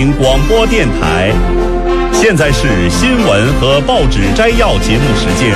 广播电台，现在是新闻和报纸摘要节目时间。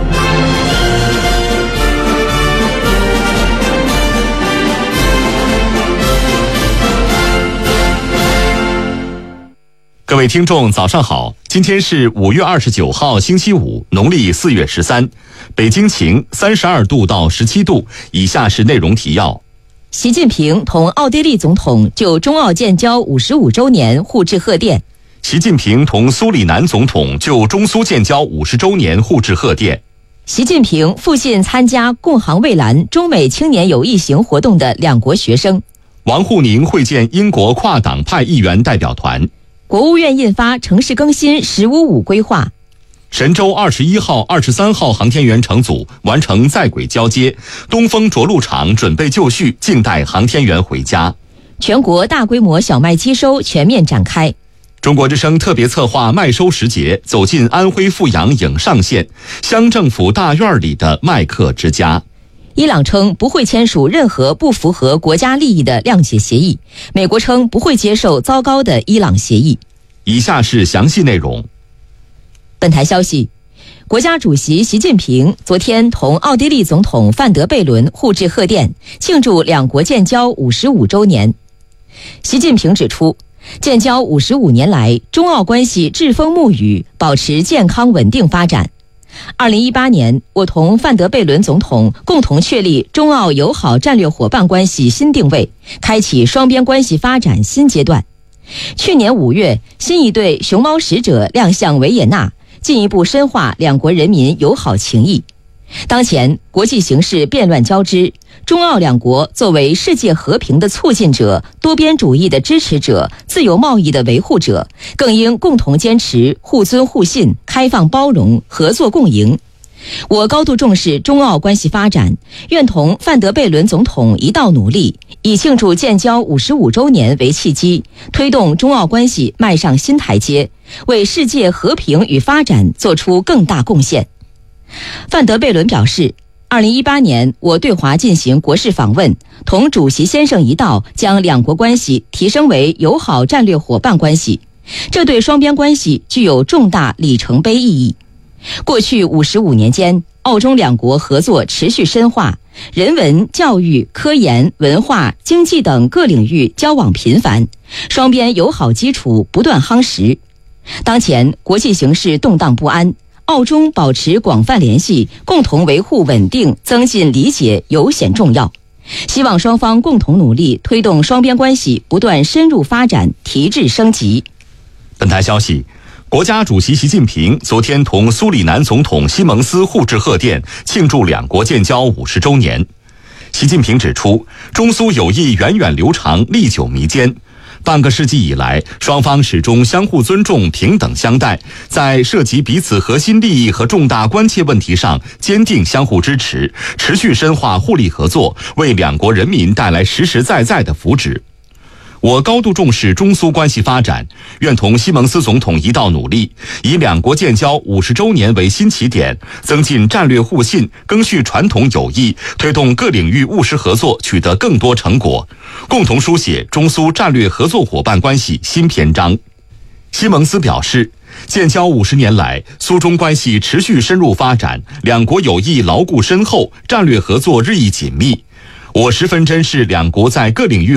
各位听众早上好，今天是5月29号星期五，农历4月13，北京晴，32度到17度。以下是内容提要。 习近平同奥地利总统就中奥建交55周年互致贺电。 习近平同苏里南总统就中苏建交50周年互致贺电。 习近平复信参加共航蔚蓝中美青年友谊行活动的两国学生。 王沪宁会见英国跨党派议员代表团。 国务院印发城市更新“15+5”规划。 神舟21号、23号航天员乘组完成在轨交接，东风着陆场准备就绪，静待航天员回家。 全国大规模小麦机收全面展开。 中国之声特别策划麦收时节，走进安徽阜阳颍上县乡政府大院里的麦客之家。 伊朗称不会签署任何不符合国家利益的谅解协议，美国称不会接受糟糕的伊朗协议。 以下是详细内容。 本台消息，国家主席习近平昨天同奥地利总统范德贝伦互致贺电，庆祝两国建交55周年。习近平指出，建交55年来，中奥关系栉风沐雨，保持健康稳定发展。2018年，我同范德贝伦总统共同确立中澳友好战略伙伴关系新定位，开启双边关系发展新阶段。去年5月，新一对熊猫使者亮相维也纳，进一步深化两国人民友好情谊。当前国际形势变乱交织，中澳两国作为世界和平的促进者、多边主义的支持者、自由贸易的维护者，更应共同坚持互尊互信、开放包容、合作共赢。我高度重视中澳关系发展，愿同范德贝伦总统一道努力，以庆祝建交55周年为契机，推动中澳关系迈上新台阶，为世界和平与发展做出更大贡献。范德贝伦表示，2018年我对华进行国事访问，同主席先生一道将两国关系提升为友好战略伙伴关系，这对双边关系具有重大里程碑意义。过去55年间，澳中两国合作持续深化，人文、教育、科研、文化、经济等各领域交往频繁，双边友好基础不断夯实。当前国际形势动荡不安，澳中保持广泛联系，共同维护稳定、增进理解尤显重要。希望双方共同努力，推动双边关系不断深入发展、提质升级。 本台消息，国家主席习近平昨天同苏里南总统西蒙斯互致贺电，庆祝两国建交50周年。习近平指出，中苏友谊源远流长、历久弥坚。半个世纪以来，双方始终相互尊重、平等相待，在涉及彼此核心利益和重大关切问题上坚定相互支持，持续深化互利合作，为两国人民带来实实在在的福祉。我高度重视中苏关系发展，愿同西蒙斯总统一道努力，以两国建交50周年为新起点，增进战略互信，赓续传统友谊，推动各领域务实合作取得更多成果，共同书写中苏战略合作伙伴关系新篇章。西蒙斯表示，建交50年来，苏中关系持续深入发展，两国友谊牢固深厚，战略合作日益紧密。我十分珍视两国在各领域